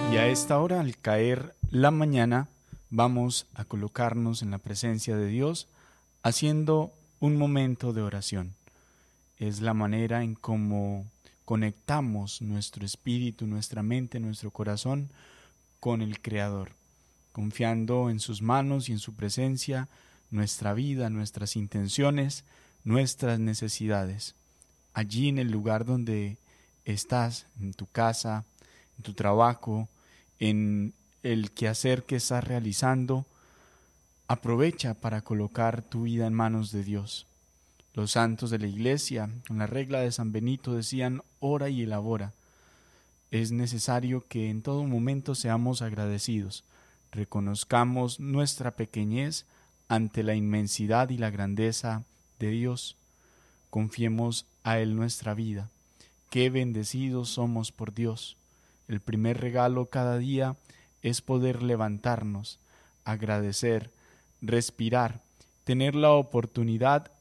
Y a esta hora, al caer la mañana, vamos a colocarnos en la presencia de Dios haciendo un momento de oración. Es la manera en cómo conectamos nuestro espíritu, nuestra mente, nuestro corazón con el Creador, confiando en sus manos y en su presencia nuestra vida, nuestras intenciones, nuestras necesidades. Allí en el lugar donde estás, en tu casa, en tu trabajo, en el quehacer que estás realizando, aprovecha para colocar tu vida en manos de Dios. Los santos de la Iglesia, con la regla de San Benito, decían: ora y elabora. Es necesario que en todo momento seamos agradecidos, reconozcamos nuestra pequeñez ante la inmensidad y la grandeza de Dios. Confiemos a Él nuestra vida. Qué bendecidos somos por Dios. El primer regalo cada día es poder levantarnos, agradecer, respirar, tener la oportunidad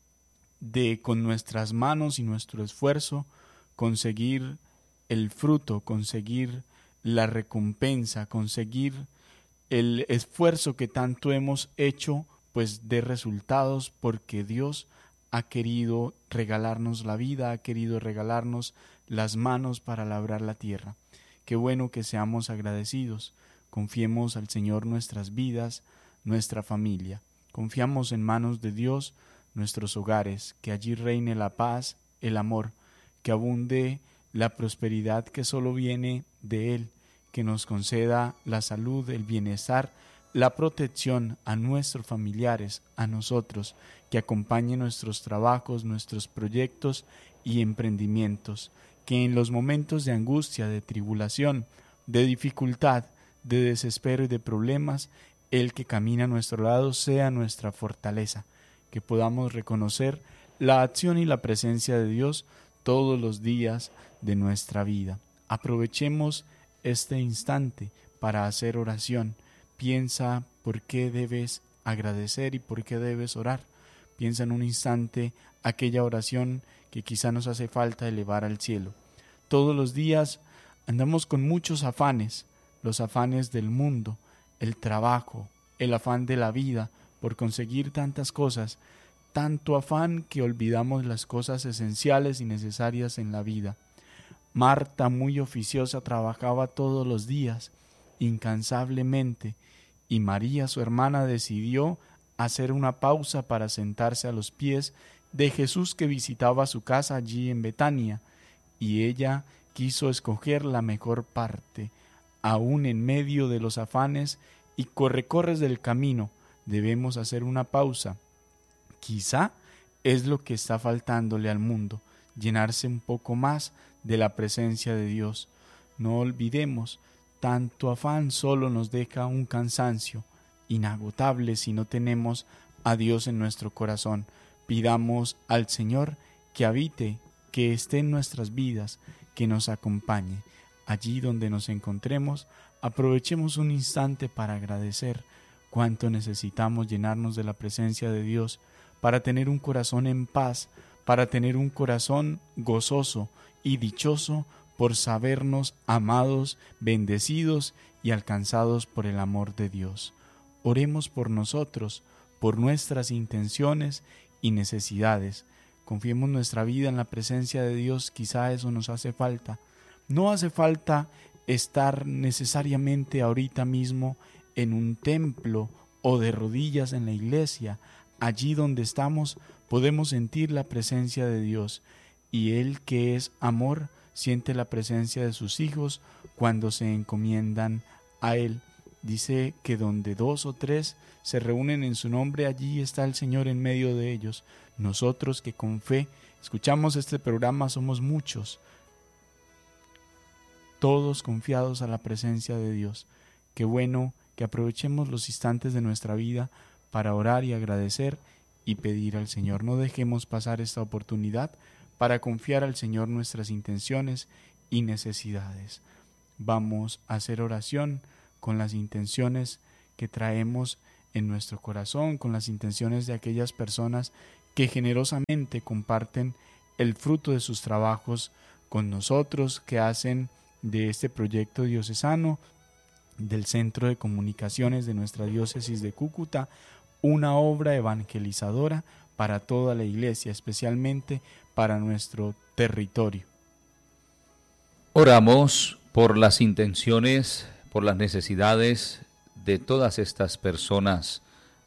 de, con nuestras manos y nuestro esfuerzo, conseguir el fruto, conseguir la recompensa, conseguir el esfuerzo que tanto hemos hecho, pues dé resultados, porque Dios ha querido regalarnos la vida, ha querido regalarnos las manos para labrar la tierra. Qué bueno que seamos agradecidos. Confiemos al Señor nuestras vidas, nuestra familia. Confiamos en manos de Dios nuestros hogares, que allí reine la paz, el amor, que abunde la prosperidad que solo viene de Él, que nos conceda la salud, el bienestar, la protección a nuestros familiares, a nosotros, que acompañe nuestros trabajos, nuestros proyectos y emprendimientos, que en los momentos de angustia, de tribulación, de dificultad, de desespero y de problemas, el que camina a nuestro lado sea nuestra fortaleza, que podamos reconocer la acción y la presencia de Dios todos los días de nuestra vida. Aprovechemos este instante para hacer oración. Piensa por qué debes agradecer y por qué debes orar. Piensa en un instante aquella oración que quizá nos hace falta elevar al cielo. Todos los días andamos con muchos afanes, los afanes del mundo, el trabajo, el afán de la vida por conseguir tantas cosas, tanto afán que olvidamos las cosas esenciales y necesarias en la vida. Marta, muy oficiosa, trabajaba todos los días, incansablemente, y María, su hermana, decidió hacer una pausa para sentarse a los pies de Jesús, que visitaba su casa allí en Betania, y ella quiso escoger la mejor parte. Aún en medio de los afanes y corre-corres del camino, debemos hacer una pausa. Quizá es lo que está faltándole al mundo, llenarse un poco más de la presencia de Dios. No olvidemos, tanto afán solo nos deja un cansancio inagotable si no tenemos a Dios en nuestro corazón. Pidamos al Señor que habite, que esté en nuestras vidas, que nos acompañe. Allí donde nos encontremos, aprovechemos un instante para agradecer cuánto necesitamos llenarnos de la presencia de Dios para tener un corazón en paz, para tener un corazón gozoso y dichoso por sabernos amados, bendecidos y alcanzados por el amor de Dios. Oremos por nosotros, por nuestras intenciones y necesidades. Confiemos nuestra vida en la presencia de Dios, quizá eso nos hace falta. No hace falta estar necesariamente ahorita mismo en un templo o de rodillas en la iglesia. Allí donde estamos podemos sentir la presencia de Dios, y Él, que es amor, siente la presencia de sus hijos cuando se encomiendan a Él. Dice que donde 2 o 3 se reúnen en su nombre, allí está el Señor en medio de ellos. Nosotros que con fe escuchamos este programa somos muchos, todos confiados a la presencia de Dios. Qué bueno que aprovechemos los instantes de nuestra vida para orar y agradecer y pedir al Señor. No dejemos pasar esta oportunidad para confiar al Señor nuestras intenciones y necesidades. Vamos a hacer oración con las intenciones que traemos en nuestro corazón, con las intenciones de aquellas personas que generosamente comparten el fruto de sus trabajos con nosotros, que hacen de este proyecto diocesano, del Centro de Comunicaciones de nuestra diócesis de Cúcuta, una obra evangelizadora para toda la Iglesia, especialmente para nuestro territorio. Oramos por las intenciones, por las necesidades de todas estas personas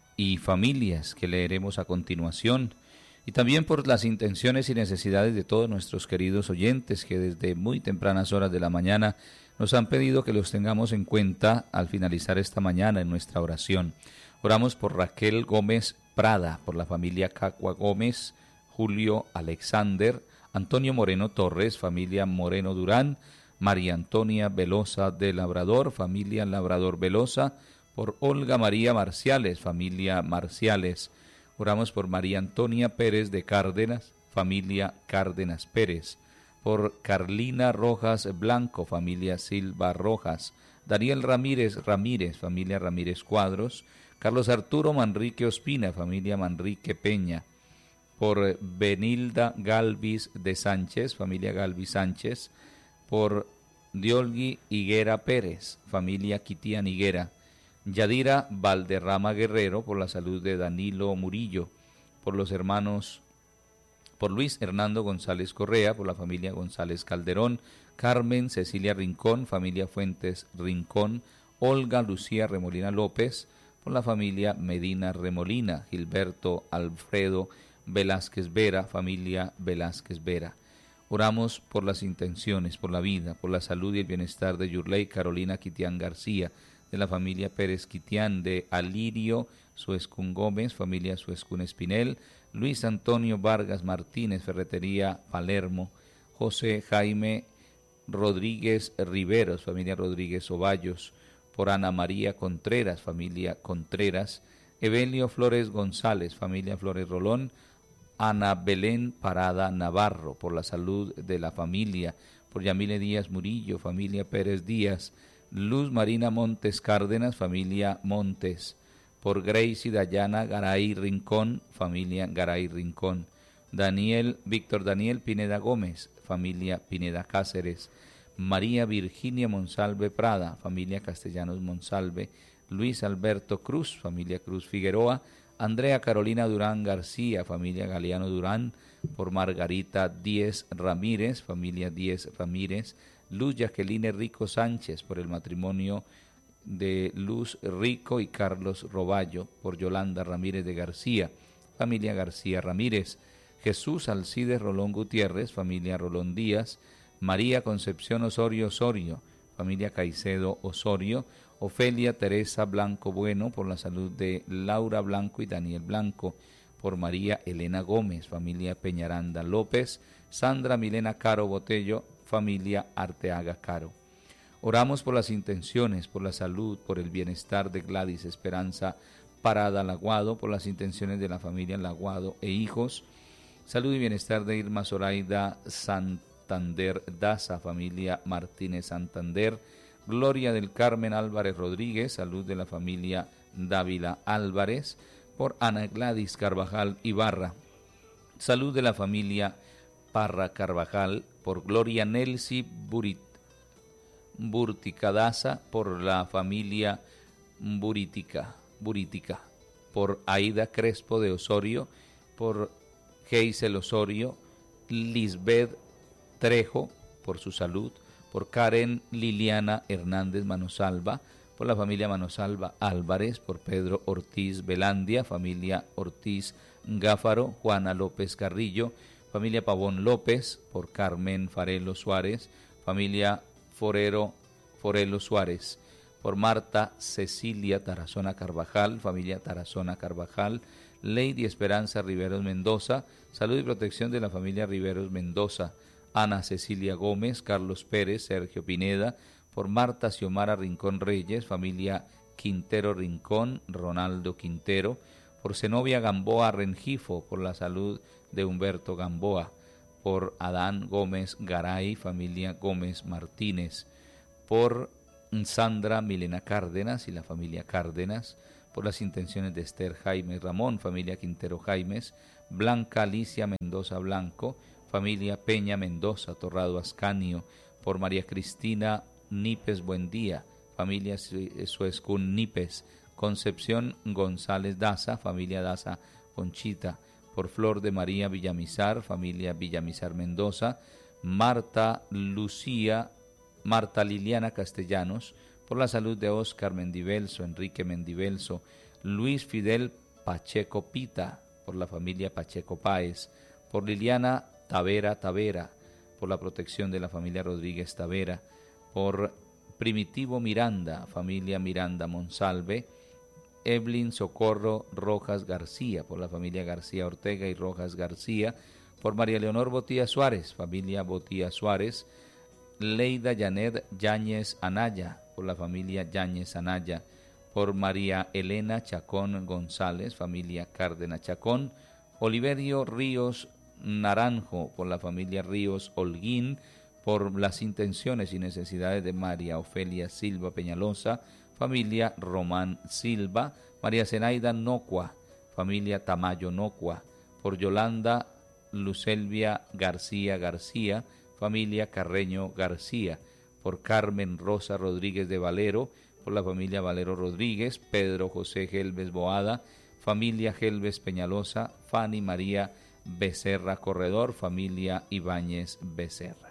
y familias que leeremos a continuación, y también por las intenciones y necesidades de todos nuestros queridos oyentes que desde muy tempranas horas de la mañana nos han pedido que los tengamos en cuenta al finalizar esta mañana en nuestra oración. Oramos por Raquel Gómez Prada, por la familia Cacua Gómez, Julio Alexander, Antonio Moreno Torres, familia Moreno Durán, María Antonia Velosa de Labrador, familia Labrador Velosa, por Olga María Marciales, familia Marciales. Oramos por María Antonia Pérez de Cárdenas, familia Cárdenas Pérez, por Carlina Rojas Blanco, familia Silva Rojas, Daniel Ramírez Ramírez, familia Ramírez Cuadros, Carlos Arturo Manrique Ospina, familia Manrique Peña, por Benilda Galvis de Sánchez, familia Galvis Sánchez, por Diolgui Higuera Pérez, familia Quitián Higuera, Yadira Valderrama Guerrero, por la salud de Danilo Murillo, por los hermanos, por Luis Hernando González Correa, por la familia González Calderón, Carmen Cecilia Rincón, familia Fuentes Rincón, Olga Lucía Remolina López, por la familia Medina Remolina, Gilberto Alfredo Velázquez Vera, familia Velázquez Vera. Oramos por las intenciones, por la vida, por la salud y el bienestar de Yurley Carolina Quitián García, de la familia Pérez Quitián, de Alirio Suescún Gómez, familia Suescún Espinel, Luis Antonio Vargas Martínez, Ferretería Palermo, José Jaime Rodríguez Riveros, familia Rodríguez Ovallos, por Ana María Contreras, familia Contreras, Evelio Flores González, familia Flores Rolón, Ana Belén Parada Navarro, por la salud de la familia, por Yamile Díaz Murillo, familia Pérez Díaz, Luz Marina Montes Cárdenas, familia Montes, por Gracie Dayana Garay Rincón, familia Garay Rincón, Víctor Daniel Pineda Gómez, familia Pineda Cáceres, María Virginia Monsalve Prada, familia Castellanos Monsalve, Luis Alberto Cruz, familia Cruz Figueroa, Andrea Carolina Durán García, familia Galeano Durán, por Margarita Díez Ramírez, familia Díez Ramírez, Luz Jacqueline Rico Sánchez, por el matrimonio de Luz Rico y Carlos Roballo, por Yolanda Ramírez de García, familia García Ramírez, Jesús Alcides Rolón Gutiérrez, familia Rolón Díaz, María Concepción Osorio Osorio, familia Caicedo Osorio, Ofelia Teresa Blanco Bueno, por la salud de Laura Blanco y Daniel Blanco, por María Elena Gómez, familia Peñaranda López, Sandra Milena Caro Botello, familia Arteaga Caro. Oramos por las intenciones, por la salud, por el bienestar de Gladys Esperanza Parada Laguado, por las intenciones de la familia Laguado e hijos, salud y bienestar de Irma Zoraida Santander Daza, familia Martínez Santander, Gloria del Carmen Álvarez Rodríguez, salud de la familia Dávila Álvarez, por Ana Gladys Carvajal Ibarra, salud de la familia Parra Carvajal, por Gloria Nelsi Burtica Daza, por la familia Burítica, por Aida Crespo de Osorio, por Geisel Osorio, Lisbeth Trejo, por su salud, por Karen Liliana Hernández Manosalva, por la familia Manosalva Álvarez, por Pedro Ortiz Velandia, familia Ortiz Gáfaro, Juana López Carrillo, familia Pavón López, por Carmen Farelo Suárez, familia Forero Suárez, por Marta Cecilia Tarazona Carvajal, familia Tarazona Carvajal, Lady Esperanza Riveros Mendoza, salud y protección de la familia Riveros Mendoza, Ana Cecilia Gómez, Carlos Pérez, Sergio Pineda, por Marta Xiomara Rincón Reyes, familia Quintero Rincón, Ronaldo Quintero, por Zenobia Gamboa Rengifo, por la salud de Humberto Gamboa, por Adán Gómez Garay, familia Gómez Martínez, por Sandra Milena Cárdenas y la familia Cárdenas, por las intenciones de Esther Jaime Ramón, familia Quintero Jaimes, Blanca Alicia Mendoza Blanco, familia Peña Mendoza Torrado Ascanio, por María Cristina Nípez Buendía, familia Suescún Nípez, Concepción González Daza, familia Daza Conchita, por Flor de María Villamizar, familia Villamizar Mendoza, Marta Liliana Castellanos, por la salud de Óscar Mendivelso, Enrique Mendivelso, Luis Fidel Pacheco Pita, por la familia Pacheco Páez, por Liliana Tavera, por la protección de la familia Rodríguez Tavera, por Primitivo Miranda, familia Miranda Monsalve, Evelyn Socorro Rojas García, por la familia García Ortega y Rojas García, por María Leonor Botía Suárez, familia Botía Suárez, Leida Janet Yáñez Anaya, por la familia Yáñez Anaya, por María Elena Chacón González, familia Cárdenas Chacón, Oliverio Ríos Naranjo, por la familia Ríos Holguín, por las intenciones y necesidades de María Ofelia Silva Peñalosa, familia Román Silva, María Zenaida Nocua, familia Tamayo Nocua, por Yolanda Lucelvia García, familia Carreño García, por Carmen Rosa Rodríguez de Valero, por la familia Valero Rodríguez, Pedro José Gelves Boada, familia Gelves Peñalosa, Fanny María Becerra Corredor, familia Ibáñez Becerra.